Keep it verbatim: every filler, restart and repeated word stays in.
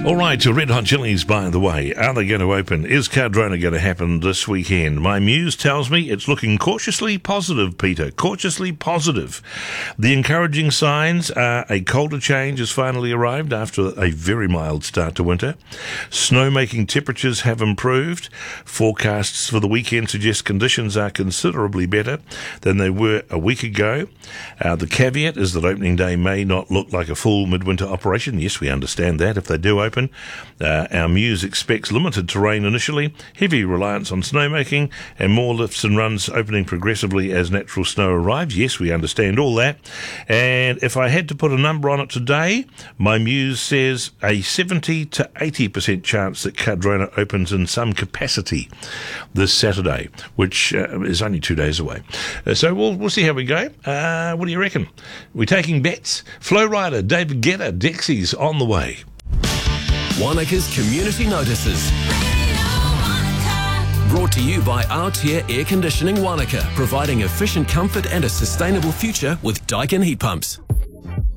All right, to Red Hot Chilies, by the way, are they going to open? Is Cardrona going to happen this weekend? My muse tells me it's looking cautiously positive, Peter, cautiously positive. The encouraging signs are a colder change has finally arrived after a very mild start to winter. Snowmaking temperatures have improved. Forecasts for the weekend suggest conditions are considerably better than they were a week ago. Uh, the caveat is that opening day may not look like a full midwinter operation. Yes, we understand that if they do open. Uh, our muse expects limited terrain initially, heavy reliance on snowmaking, and more lifts and runs opening progressively as natural snow arrives. Yes, we understand all that. And if I had to put a number on it today, my muse says a seventy to eighty percent chance that Cardrona opens in some capacity this Saturday, which uh, is only two days away. Uh, so we'll, we'll see how we go. Uh, what do you reckon? We're taking bets. Flow Rider, David Guetta, Dexy's on the way. Wanaka's Community Notices. Brought to you by Aotea Air Conditioning Wanaka, providing efficient comfort and a sustainable future with Daikin heat pumps.